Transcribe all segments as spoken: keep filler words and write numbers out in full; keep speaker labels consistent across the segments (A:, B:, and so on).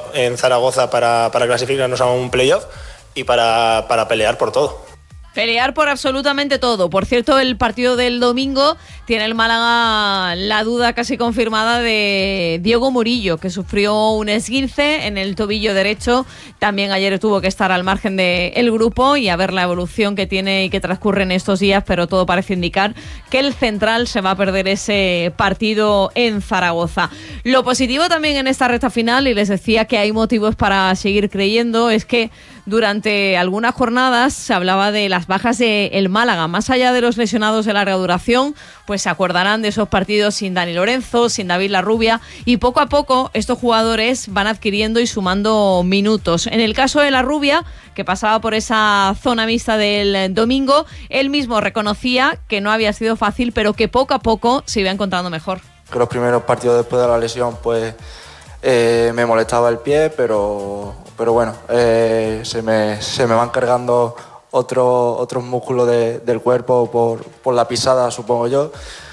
A: en Zaragoza para, para clasificarnos a un playoff y para, para pelear por todo.
B: Pelear por absolutamente todo. Por cierto, el partido del domingo tiene el Málaga la duda casi confirmada de Diego Murillo, que sufrió un esguince en el tobillo derecho. También ayer tuvo que estar al margen del grupo y a ver la evolución que tiene y que transcurre en estos días, pero todo parece indicar que el central se va a perder ese partido en Zaragoza. Lo positivo también en esta recta final, y les decía que hay motivos para seguir creyendo, es que durante algunas jornadas se hablaba de las bajas del Málaga. Más allá de los lesionados de larga duración, pues se acordarán de esos partidos sin Dani Lorenzo, sin David Larrubia, y poco a poco estos jugadores van adquiriendo y sumando minutos. En el caso de Larrubia, que pasaba por esa zona mixta del domingo, él mismo reconocía que no había sido fácil, pero que poco a poco se iba encontrando mejor.
C: Que los primeros partidos después de la lesión, pues eh, me molestaba el pie, pero, pero bueno, eh, se, me, se me van cargando otro, otros músculos de, del cuerpo por, por la pisada, supongo yo.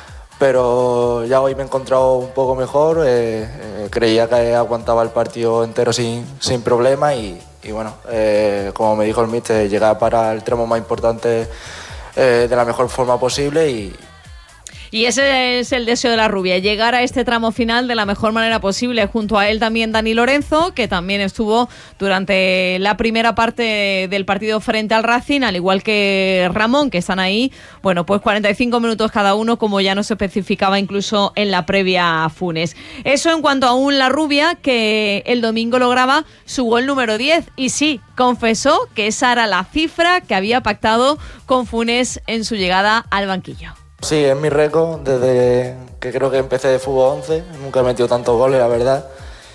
C: Pero ya hoy me he encontrado un poco mejor, eh, eh, creía que aguantaba el partido entero sin, sin problema y, y bueno, eh, como me dijo el míster, llegar para el tramo más importante eh, de la mejor forma posible y
B: Y ese es el deseo de Larrubia, llegar a este tramo final de la mejor manera posible. Junto a él también Dani Lorenzo, que también estuvo durante la primera parte del partido frente al Racing, al igual que Ramón, que están ahí, bueno, pues cuarenta y cinco minutos cada uno, como ya nos especificaba incluso en la previa a Funes. Eso en cuanto a un Larrubia, que el domingo lograba su gol número diez. Y sí, confesó que esa era la cifra que había pactado con Funes en su llegada al banquillo.
C: Sí, es mi récord desde que creo que empecé de fútbol once, nunca he metido tantos goles, la verdad.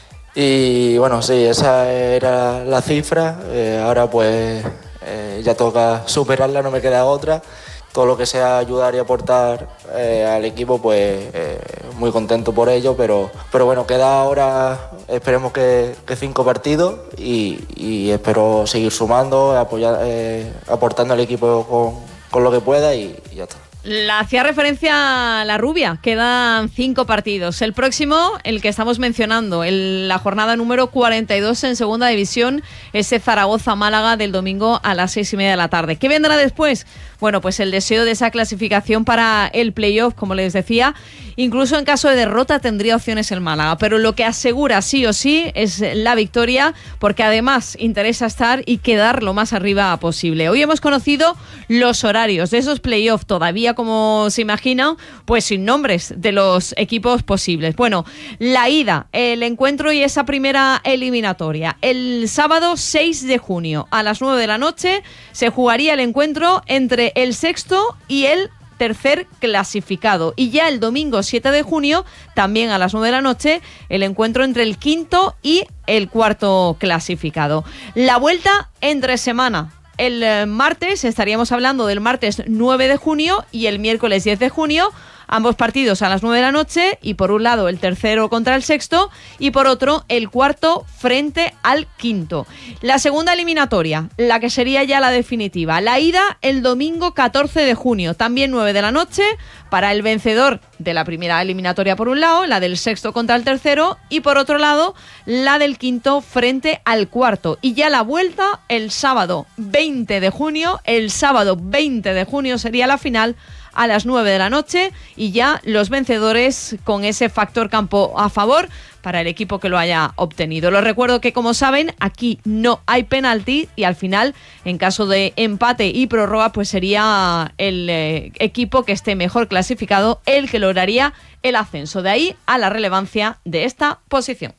C: Y bueno, sí, esa era la cifra, eh, ahora pues eh, ya toca superarla, no me queda otra. Todo lo que sea ayudar y aportar eh, al equipo, pues eh, muy contento por ello, pero, pero bueno, queda ahora, esperemos que, que cinco partidos y, y espero seguir sumando, apoyar, eh, aportando al equipo con, con lo que pueda y, y ya está.
B: La hacía referencia a Larrubia, quedan cinco partidos. El próximo, el que estamos mencionando, el, la jornada número cuarenta y dos en segunda división, ese Zaragoza-Málaga del domingo a las seis y media de la tarde. ¿Qué vendrá después? Bueno, pues el deseo de esa clasificación para el playoff, como les decía. Incluso en caso de derrota tendría opciones el Málaga, pero lo que asegura sí o sí es la victoria, porque además interesa estar y quedar lo más arriba posible. Hoy hemos conocido los horarios de esos playoffs, todavía como se imagina, pues sin nombres de los equipos posibles. Bueno, la ida, el encuentro y esa primera eliminatoria. El sábado seis de junio a las nueve de la noche se jugaría el encuentro entre el sexto y el tercer clasificado. Y ya el domingo siete de junio, también a las nueve de la noche, el encuentro entre el quinto y el cuarto clasificado. La vuelta entre semana. El martes, estaríamos hablando del martes nueve de junio y el miércoles diez de junio, ambos partidos a las nueve de la noche, y por un lado el tercero contra el sexto y por otro el cuarto frente al quinto. La segunda eliminatoria, la que sería ya la definitiva, la ida el domingo catorce de junio, también nueve de la noche, para el vencedor de la primera eliminatoria por un lado, la del sexto contra el tercero, y por otro lado la del quinto frente al cuarto. Y ya la vuelta el sábado veinte de junio, el sábado veinte de junio sería la final a las nueve de la noche, y ya los vencedores con ese factor campo a favor para el equipo que lo haya obtenido. Les recuerdo que, como saben, aquí no hay penalti y al final, en caso de empate y prórroga, pues sería el eh, equipo que esté mejor clasificado el que lograría el ascenso. De ahí a la relevancia de esta posición.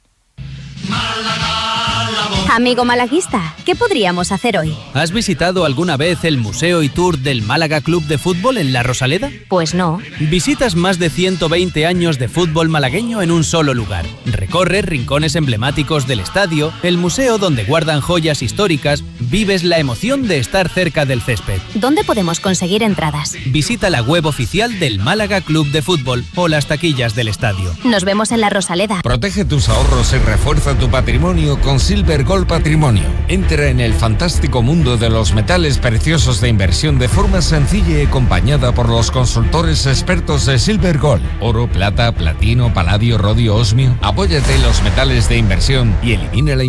D: Amigo malaguista, ¿qué podríamos hacer hoy?
E: ¿Has visitado alguna vez el Museo y Tour del Málaga Club de Fútbol en La Rosaleda?
D: Pues no.
E: Visitas más de ciento veinte años de fútbol malagueño en un solo lugar. Recorres rincones emblemáticos del estadio, el museo donde guardan joyas históricas, vives la emoción de estar cerca del césped.
D: ¿Dónde podemos conseguir entradas?
E: Visita la web oficial del Málaga Club de Fútbol o las taquillas del estadio.
D: Nos vemos en La Rosaleda.
F: Protege tus ahorros y refuerza tu patrimonio con Silver Gold Patrimonio. Entra en el fantástico mundo de los metales preciosos de inversión de forma sencilla y acompañada por los consultores expertos de Silver Gold. Oro, plata, platino, paladio, rodio, osmio. Apóyate en los metales de inversión y elimina la